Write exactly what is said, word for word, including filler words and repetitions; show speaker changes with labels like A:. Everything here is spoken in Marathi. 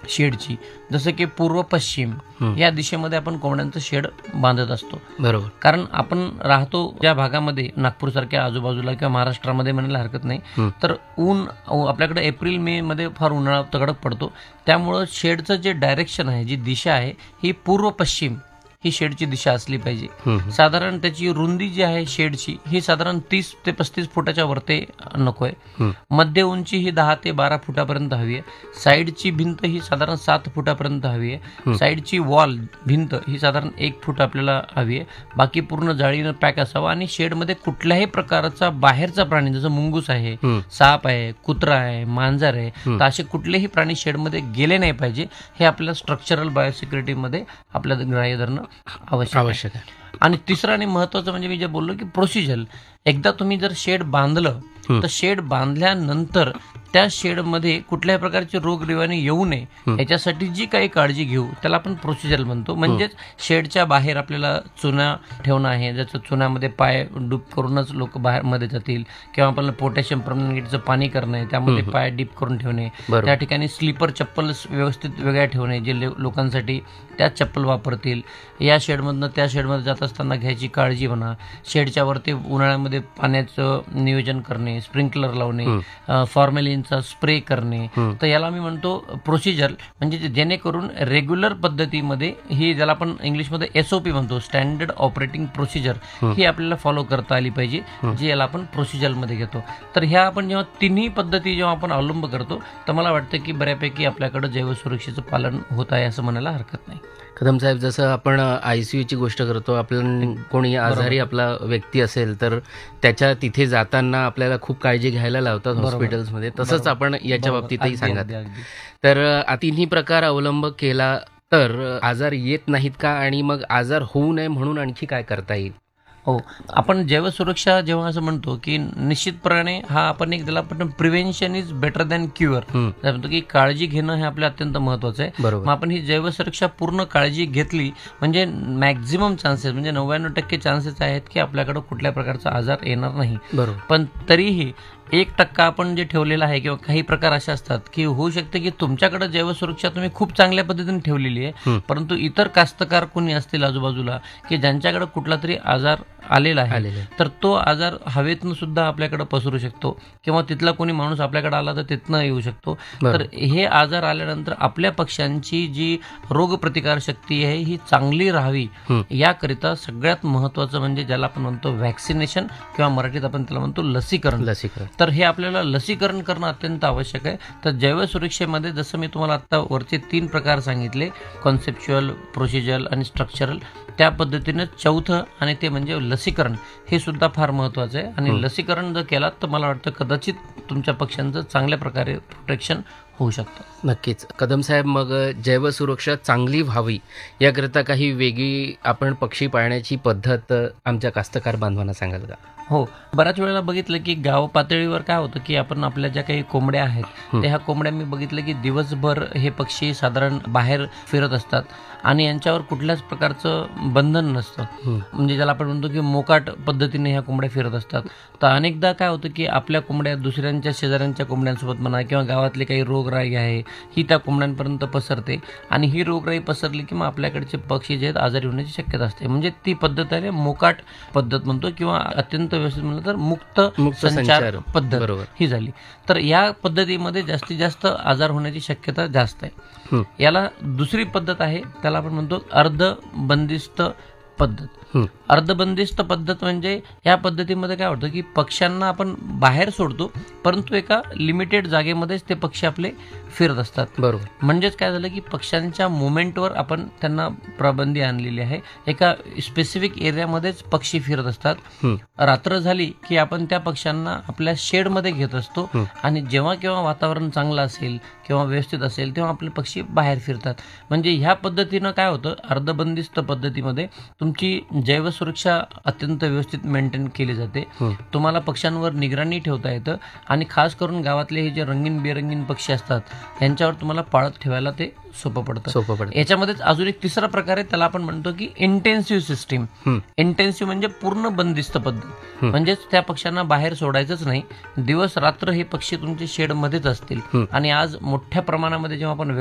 A: शेडची, जसं की पूर्व पश्चिम या दिशेमध्ये आपण कोंबड्यांचं शेड बांधत असतो.
B: बरोबर.
A: कारण आपण राहतो ज्या भागामध्ये, नागपूर सारख्या आजूबाजूला किंवा महाराष्ट्रामध्ये म्हणायला हरकत नाही, तर ऊन आपल्याकडे एप्रिल मे मध्ये फार उन्हाळा तगडक पडतो. त्यामुळं शेडचं जे डायरेक्शन आहे, जी दिशा आहे, ही पूर्व पश्चिम ही शेडची दिशा असली पाहिजे. साधारण त्याची रुंदी जी आहे शेडची ही साधारण तीस ते पस्तीस फुटाच्या वरती नको आहे. मध्य उंची ही दहा ते बारा फुटापर्यंत हवी आहे. साईडची भिंत ही साधारण सात फुटापर्यंत हवी आहे. साईडची वॉल भिंत ही साधारण एक फूट आपल्याला हवी आहे. बाकी पूर्ण जाळीनं पॅक असावं आणि शेडमध्ये कुठल्याही प्रकारचा बाहेरचा प्राणी, जसं मुंगूस आहे, साप आहे, कुत्रा आहे, मांजर आहे, तर असे कुठलेही प्राणी शेडमध्ये गेले नाही पाहिजे. हे आपल्याला स्ट्रक्चरल बायोसिक्युरिटीमध्ये आपल्याला ग्राह्य धरणं आवश्यक आवश्यक आहे. आणि तिसरं आणि महत्वाचं म्हणजे मी जे बोललो की प्रोसिजर, एकदा तुम्ही जर शेड बांधलं तर शेड बांधल्यानंतर त्या शेडमध्ये कुठल्याही प्रकारचे रोगरिवाणी येऊ नये याच्यासाठी जी काही काळजी घेऊ त्याला आपण प्रोसिजर म्हणतो. म्हणजेच शेडच्या बाहेर आपल्याला चुना ठेवणं आहे, ज्याचं चुन्यामध्ये पाय डूब करूनच लोक बाहेर मध्ये जातील, किंवा आपल्याला पोटॅशियम परमॅंगनेटचं पाणी करणं आहे, त्यामध्ये पाय डीप करून ठेवणे, त्या ठिकाणी स्लीपर चप्पल व्यवस्थित वेगळ्या ठेवणे, जे लोकांसाठी त्याच चप्पल वापरतील. या शेडमधनं त्या शेडमध्ये जात असताना घ्यायची काळजी म्हणा, शेडच्या वरती उन्हाळ्यामध्ये पाण्याचं नियोजन करणे, स्प्रिंकलर लावणे, फॉर्मॅलिनचा स्प्रे करणे. तर याला मी म्हणतो प्रोसिजर, म्हणजे जेणेकरून रेग्युलर पद्धतीमध्ये ही ज्याला आपण इंग्लिशमध्ये एसओपी म्हणतो, स्टँडर्ड ऑपरेटिंग प्रोसिजर, ही आपल्याला फॉलो करता आली पाहिजे, जी याला आपण प्रोसिजरमध्ये घेतो. तर ह्या आपण जेव्हा तिन्ही पद्धती जेव्हा आपण अवलंब करतो तर मला वाटतं की बऱ्यापैकी आपल्याकडे जैवसुरक्षेचं पालन होत आहे असं म्हणायला हरकत नाही.
B: कदम साहेब, जसं आपण आयसीयूची गोष्ट करतो, आपल्या कोणी आजारी आपला व्यक्ती असेल तर त्याच्या तिथे जाताना आपल्याला खूप काळजी घ्यायला लावतात हॉस्पिटल्समध्ये, तसंच आपण याच्या बाबतीतही सांगत. तर तिन्ही प्रकार अवलंब केला तर आजार येत नाहीत का, आणि मग आजार होऊ नये म्हणून आणखी काय करता येईल?
A: हो, आपण जैवसुरक्षा जेव्हा असं म्हणतो की निश्चितपणे हा आपण एक त्याला आपण prevention is better than cure म्हणतो की काळजी घेणं हे आपल्या अत्यंत महत्वाचं आहे. मग आपण ही जैवसुरक्षा पूर्ण काळजी घेतली म्हणजे मॅक्झिमम चान्सेस, म्हणजे नव्याण्णव टक्के चान्सेस आहेत की आपल्याकडे कुठल्या प्रकारचा आजार येणार नाही. पण तरीही एक टक्का आपण जे ठेवलेलं आहे, किंवा काही प्रकार असे असतात की होऊ शकते की तुमच्याकडे जैवसुरक्षा तुम्ही खूप चांगल्या पद्धतीने ठेवलेली आहे, परंतु इतर कास्तकार कोणी असतील आजूबाजूला की ज्यांच्याकडे कुठला तरी आजार आलेला आहे, तर तो आजार हवेतून सुद्धा आपल्याकडे पसरू शकतो, किंवा तिथला कोणी माणूस आपल्याकडे आला तर तिथनं येऊ शकतो. तर हे आजार आल्यानंतर आपल्या पक्ष्यांची जी रोगप्रतिकार शक्ती आहे ही चांगली राहावी, याकरिता सगळ्यात महत्वाचं म्हणजे ज्याला आपण म्हणतो व्हॅक्सिनेशन, किंवा मराठीत आपण त्याला म्हणतो लसीकरण. लसीकरण तर हे आपल्याला लसीकरण करणं अत्यंत आवश्यक आहे. तर जैवसुरक्षेमध्ये जसं मी तुम्हाला आता वरचे तीन प्रकार सांगितले, कॉन्सेप्च्युअल, प्रोसिजरल आणि स्ट्रक्चरल, त्या पद्धतीनं चौथं आणि ते म्हणजे लसीकरण, हे सुद्धा फार महत्वाचं आहे. आणि लसीकरण जर केलात तर मला वाटतं कदाचित तुमच्या पक्ष्यांचं चांगल्या प्रकारे प्रोटेक्शन होऊ शकतं.
B: नक्कीच. कदम साहेब, मग जैवसुरक्षा चांगली व्हावी याकरिता काही वेगळी आपण पक्षी पाळण्याची पद्धत आमच्या कास्तकार बांधवांना सांगाल का?
A: हो, बऱ्याच वेळेला बघितलं की गाव पातळीवर काय होतं की आपण आपल्या ज्या काही कोंबड्या आहेत त्या ह्या कोंबड्या मी बघितलं की दिवसभर हे पक्षी साधारण बाहेर फिरत असतात आणि यांच्यावर कुठल्याच प्रकारचं बंधन नसतं, म्हणजे ज्याला आपण म्हणतो की मोकाट पद्धतीने ह्या कोंबड्या फिरत असतात. तर अनेकदा काय होतं की आपल्या कोंबड्या दुसऱ्यांच्या शेजाऱ्यांच्या कोंबड्यांसोबत म्हणा, किंवा गावातली काही रोगराई आहे ही त्या कोंबड्यांपर्यंत पसरते, आणि ही रोगराई पसरली की मग आपल्याकडचे पक्षी जे आहेत आजारी होण्याची शक्यता असते. म्हणजे ती पद्धत आहे मोकाट पद्धत म्हणतो, किंवा अत्यंत व्यवस्थित म्हणलं तर मुक्त संचार पद्धत ही झाली. तर या पद्धतीमध्ये जास्तीत जास्त आजार होण्याची शक्यता जास्त आहे. याला दुसरी पद्धत आहे, त्याला आपण म्हणतो अर्ध बंदिस्त पद्धत. अर्धबंदिस्त पद्धत म्हणजे या पद्धतीमध्ये काय होतं की पक्ष्यांना आपण बाहेर सोडतो, परंतु एका लिमिटेड जागेमध्येच ते पक्षी आपले फिरत असतात. बरोबर. म्हणजेच काय झालं की पक्ष्यांच्या मुवमेंटवर आपण त्यांना प्रबंधी आणलेली आहे. एका स्पेसिफिक एरियामध्येच पक्षी फिरत असतात. रात्र झाली की आपण त्या पक्ष्यांना आपल्या शेडमध्ये घेत असतो, आणि जेव्हा केव्हा वातावरण चांगलं असेल किंवा व्यवस्थित असेल तेव्हा आपले पक्षी बाहेर फिरतात. म्हणजे ह्या पद्धतीनं काय होतं, अर्धबंदिस्त पद्धतीमध्ये तुमची जैवसुरक्षा अत्यंत व्यवस्थित मेंटेन केली जाते. तुम्हाला पक्ष्यांवर निगराणी ठेवता येतं, आणि खास करून गावातले हे जे रंगीन बेरंगीन पक्षी असतात यांच्यावर तुम्हाला पाळत ठेवायला ते सोपं पडतं सोपं पडतं याच्यामध्येच अजून एक तिसरा प्रकार आहे, त्याला आपण म्हणतो की इंटेन्सिव्ह सिस्टीम. इंटेन्सिव्ह म्हणजे पूर्ण बंदिस्त पद्धत, म्हणजेच त्या पक्ष्यांना बाहेर सोडायचंच नाही, दिवस रात्र हे पक्षी तुमच्या शेडमध्येच असतील. आणि आज मोठ्या प्रमाणामध्ये जेव्हा आपण